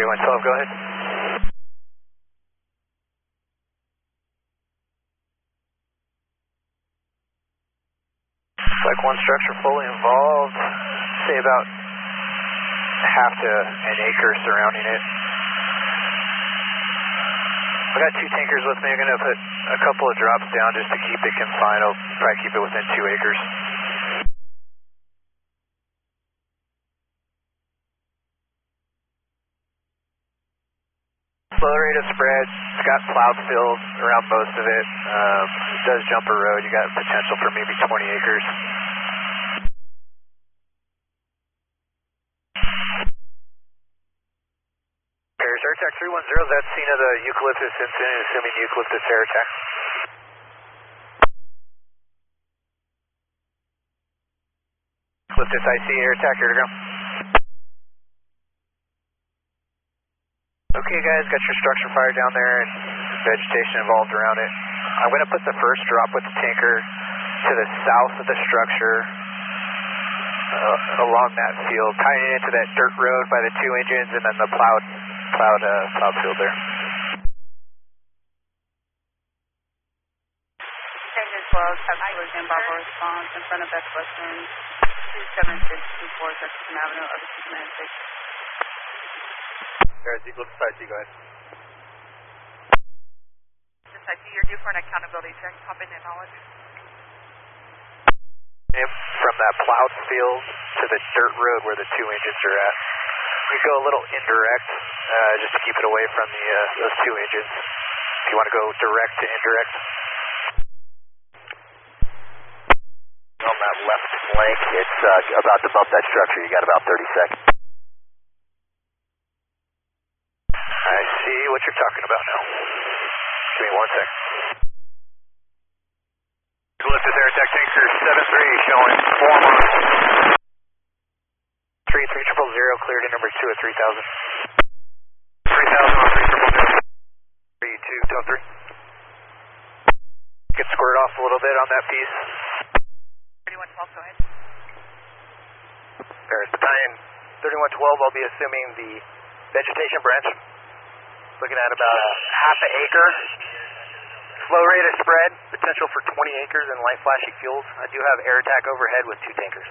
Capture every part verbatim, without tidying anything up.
thirty-one twelve, go ahead. Like one structure fully involved, say about half to an acre surrounding it. I got two tankers with me. I'm going to put a couple of drops down just to keep it confined. I'll probably keep it within two acres. Flow rate of spread, it's got plowed field around most of it. Um, it does jump a road. You got potential for maybe twenty acres. Paris Air Attack three one zero, that's scene of the eucalyptus incident, assuming eucalyptus air attack. Eucalyptus I C air attack, here to go. Okay guys, got your structure fire down there and vegetation involved around it. I'm going to put the first drop with the tanker to the south of the structure uh, along that field, tying it into that dirt road by the two engines and then the plowed, plowed, uh, plowed field there. Engine twelve, collision, Bravo response in front of Best Western two seven six two four Jefferson Avenue, over six ninety-six. Alright, Eucalyptus I C, go ahead. This I C, you're due for an accountability check. Pop in your knowledge. From that plowed field to the dirt road where the two engines are at. We go a little indirect, uh, just to keep it away from the uh, those two engines. If you want to go direct to indirect. On that left flank, it's uh, about to bump that structure. You got about thirty seconds. I see what you're talking about now. Give me one second. Eucalyptus Air Attack Tanker seven three showing four miles. three three zero zero zero cleared in number two at three thousand. three thousand on three triple zero. three two two three. Get squared off a little bit on that piece. thirty-one twelve, go ahead. Paris Battalion thirty-one twelve, I'll be assuming the vegetation branch. Looking at about a half an acre. Flow rate of spread, potential for twenty acres and light flashing fuels. I do have air attack overhead with two tankers.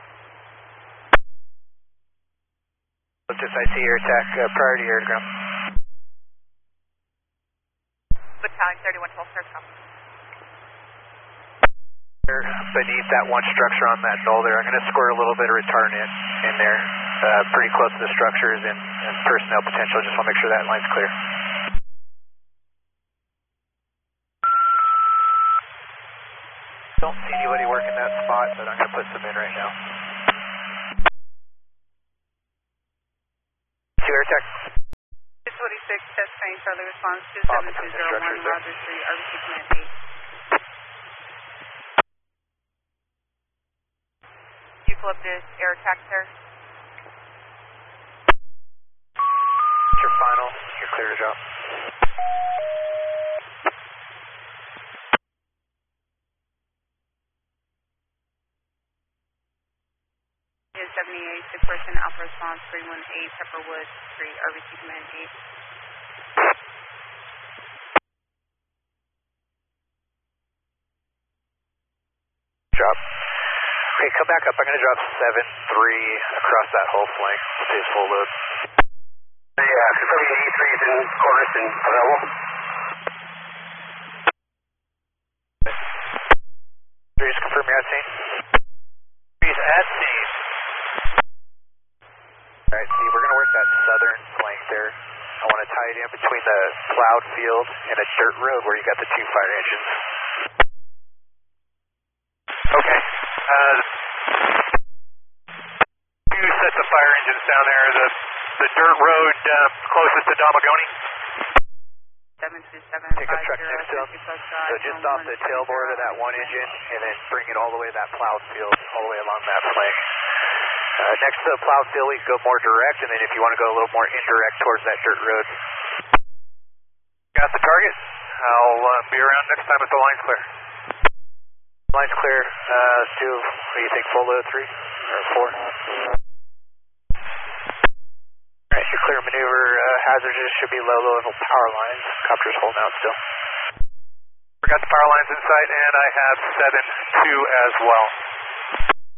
Eucalyptus I C air attack, uh, priority air to ground. Battalion thirty-one twelve, sir, come. Beneath that one structure on that knoll there, I'm going to squirt a little bit of retardant in there, uh, pretty close to the structures and, and personnel potential. Just want to make sure that line's clear. Don't see anybody working that spot, but I'm going to put some in right now. Two air attack. two twenty-six, test train, Charlie response two seven two zero one, Roger three, R B C Command eight. Eucalyptus air attack, sir. Your final, you're clear to drop. seventy-eight, six person Alpha response three one eight, Pepperwood three, R B C Command eight. Drop. Okay, come back up. I'm going to drop seven three across that whole flank with his full load. Yeah, confirming eighty-three is in chorus and available. Just confirm you're at scene. He's at scene. Alright, see, we're going to work that southern flank there. I want to tie it in between the plowed field and a dirt road where you got the two fire engines. Okay. Uh, two sets of fire engines down there. The the dirt road uh, closest to Domagoni. seven two seven Take a truck next to him. So just off the tailboard of that one engine, and then bring it all the way to that plowed field, all the way along that flank. Uh, next to the plowed field, we can go more direct, and then if you want to go a little more indirect towards that dirt road. Got the target. I'll uh, be around next time if the line's clear. Line's clear. Uh, let's do, what do you think, full load three or four? Alright, You're clear maneuver, uh, hazardous, should be low, low level power lines. Copter's holding out still. We got the power lines in sight, and I have seven two as well.